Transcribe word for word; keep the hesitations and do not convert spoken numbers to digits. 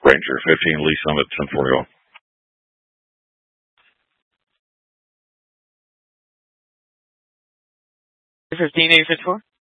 Ranger fifteen, Lee Summit, ten four zero. fifteen, eight fifty-four.